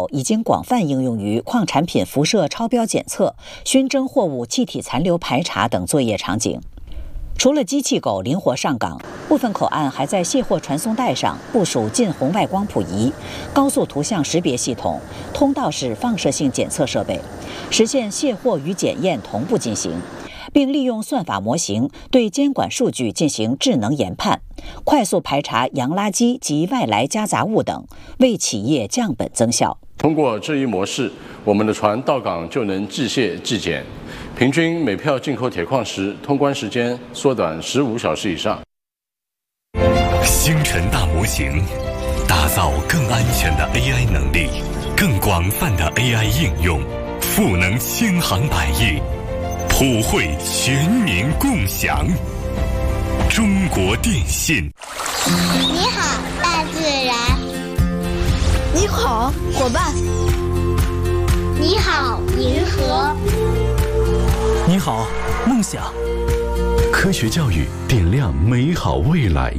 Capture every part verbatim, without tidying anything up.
狗已经广泛应用于矿产品辐射超标检测、熏蒸货物气体残留排查等作业场景。除了机器狗灵活上岗，部分口岸还在卸货传送带上部署近红外光谱仪、高速图像识别系统、通道式放射性检测设备，实现卸货与检验同步进行，并利用算法模型对监管数据进行智能研判，快速排查洋垃圾及外来夹杂物等，为企业降本增效。 通过这一模式，我们的船到港就能即卸即检，平均每票进口铁矿石通关时间缩短十五小时以上。 星辰大模型，打造更安全的 A I 能力，更广泛的 A I 应用，赋能千行百业，普惠全民共享。中国电信。 你好，大自然。 你好，伙伴。 你好，银河。 你好，梦想。 科学教育点亮美好未来。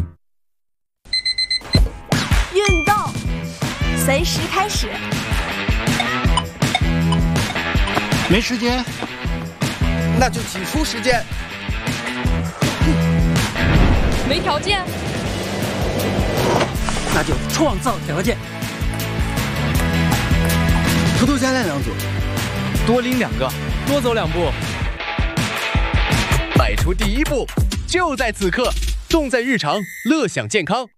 运动，随时开始。 没时间， 那就挤出时间。 没条件， 那就创造条件。 偷偷加练两组， 多拎两个，多走两步。 迈出第一步，就在此刻，重在日常，乐享健康。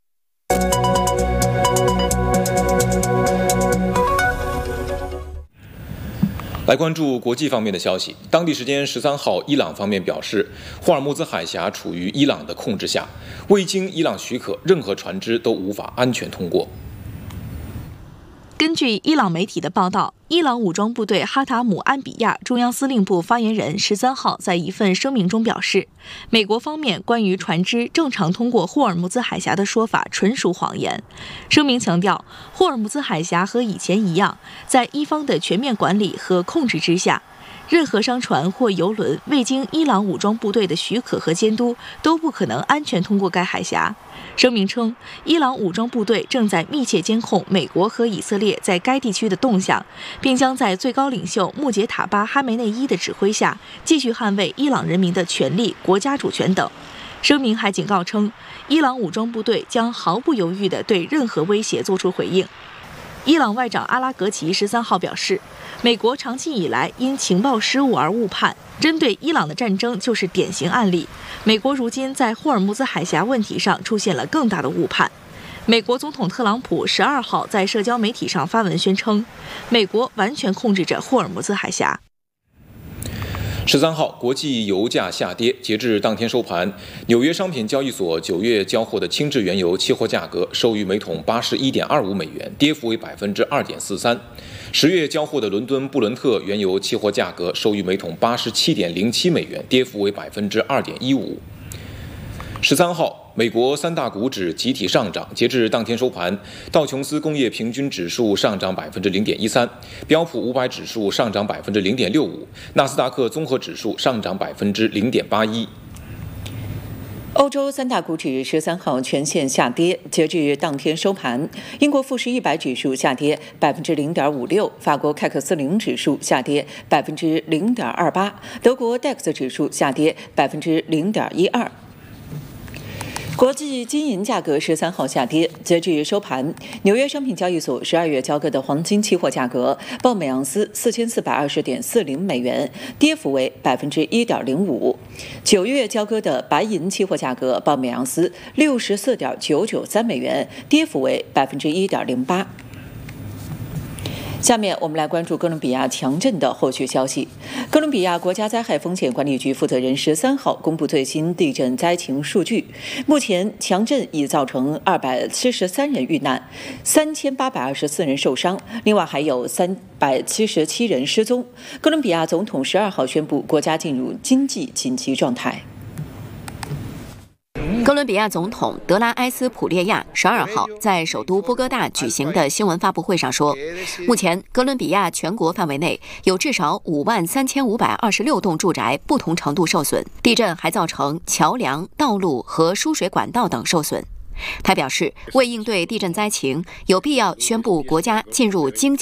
来关注国际方面的消息。当地时间十三号，伊朗方面表示，霍尔木兹海峡处于伊朗的控制下，未经伊朗许可，任何船只都无法安全通过。 根据伊朗媒体的报道，伊朗武装部队哈塔姆安比亚中央司令部发言人十三号在一份声明中表示，美国方面关于船只正常通过霍尔木兹海峡的说法纯属谎言。声明强调，霍尔木兹海峡和以前一样，在伊方的全面管理和控制之下，任何商船或油轮未经伊朗武装部队的许可和监督，都不可能安全通过该海峡。声明称，伊朗武装部队正在密切监控美国和以色列在该地区的动向，并将在最高领袖穆杰塔巴·哈梅内伊的指挥下，继续捍卫伊朗人民的权利、国家主权等。声明还警告称，伊朗武装部队将毫不犹豫地对任何威胁作出回应。伊朗外长阿拉格齐十三号表示，美国长期以来因情报失误而误判，针对伊朗的战争就是典型案例。美国如今在霍尔木兹海峡问题上出现了更大的误判。美国总统特朗普十二号在社交媒体上发文宣称，美国完全控制着霍尔木兹海峡。 十三号，国际油价下跌，截至当天收盘，纽约商品交易所九月交货的轻质原油期货价格收于每桶八十一点二五美元，跌幅为百分之二点四三。十月交货的伦敦布伦特原油期货价格收于每桶八十七点零七美元，跌幅为百分之二点一五。十三号，美国三大股指集体上涨，截至当天收盘，道琼斯工业平均指数上涨百分之零点一三，标普五百指数上涨百分之零点六五，纳斯达克综合指数上涨百分之零点八一。 欧洲三大股指十三号全线下跌，截至当天收盘，英国富时一百指数下跌百分之零点五六，法国凯克斯林指数下跌百分之零点二八，德国 D A X 指数下跌百分之零点一二。国际金银价格十三号下跌，截至收盘，纽约商品交易所十二月交割的黄金期货价格报每盎司四千四百二十点四零美元，跌幅为百分之一点零五。九月交割的白银期货价格报每盎司六十四点九九三美元，跌幅为百分之一点零八。下面我们来关注哥伦比亚强震的后续消息。哥伦比亚国家灾害风险管理局负责人十三号公布最新地震灾情数据，目前强震已造成二百七十三人遇难，三千八百二十四人受伤，另外还有三百七十七人失踪。哥伦比亚总统十二号宣布国家进入经济紧急状态。 哥伦比亚总统德拉埃斯普列亚十二号在首都波哥大举行的新闻发布会上说，目前哥伦比亚全国范围内有至少五万三千五百二十六栋住宅不同程度受损，地震还造成桥梁、道路和输水管道等受损。他表示，为应对地震灾情，有必要宣布国家进入经济